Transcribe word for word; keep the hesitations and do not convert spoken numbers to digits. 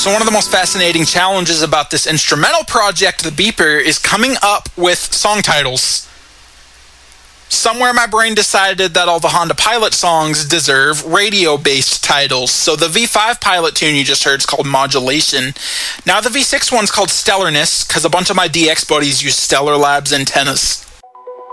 So one of the most fascinating challenges about this instrumental project, the Beeper, is coming up with song titles. Somewhere my brain decided that all the Honda Pilot songs deserve radio-based titles. So the V five Pilot tune you just heard is called Modulation. Now the V six one's called Stellarness, because a bunch of my D X buddies use Stellar Labs antennas.